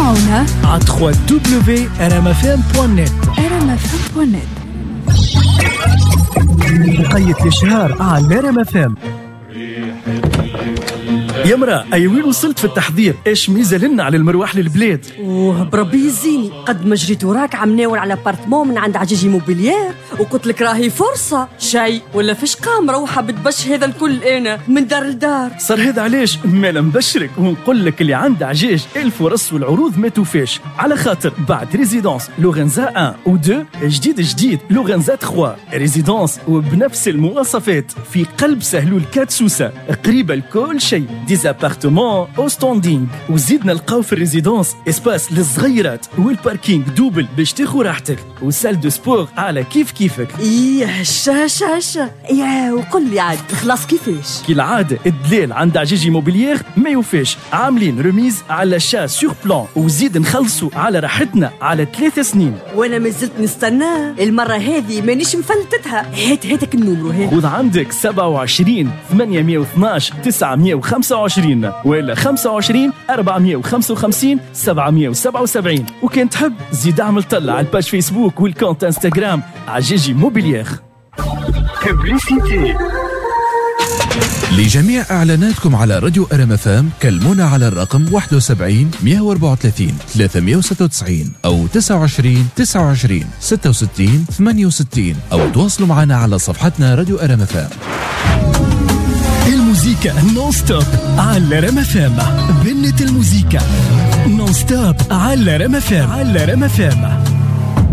تسمعونا على www.rmfm.net. بقية الشهر على RMFM. يا مرا أي وين وصلت في التحضير؟ إيش ميزة لنا على المروح للبلاد؟ بربي يزيني قد ما جريت وراك عم ناول على بارتمون من عند عجيجي موبيليير وقلت لك راهي فرصة شيء ولا فيش قام روحة بتبش هذا الكل أنا من دار لدار. صار هذا علاش ما نبشرك ونقول لك اللي عند عجيج الفرص والعروض ما توفاش، على خاطر بعد ريزيدانس لورنزا 1 و 2 جديد لورنزا 3 ريزيدانس وبنفس المواصفات في قلب سهلول 4 سوسة قريبة لكل شيء، ديزابارتمون او ستاندينغ. وزيدنا نلقاو في الريزيدانس اسباس للصغيرات والباركينغ دوبل باش تاخذ راحتك وسال دو سبور على كيفك. ايه هشا ايه وقل لي عاد خلاص كيفاش؟ كي العادة الدلال عند عجيجي موبيليير ما يوفاش، عاملين رميز على شا سور بلان وزيد نخلصوا على راحتنا على 3 سنين. وانا ما زلت نستنى المرة هذه مانيش مفلتتها. هاتك النمرو هذا. خذ عندك 27 812 925 ولا 25 455 777. وكان تحب زيد اعمل طلع على الباج فيسبوك والكونت انستغرام عجيجي موبيليير. لجميع إعلاناتكم على راديو RMFM كلمونا على الرقم 71 134 396 أو 29 29 66 68 أو تواصلوا معنا على صفحتنا راديو RMFM. الموسيقى نون ستوب على RMFM. بنت الموسيقى نون ستوب على RMFM.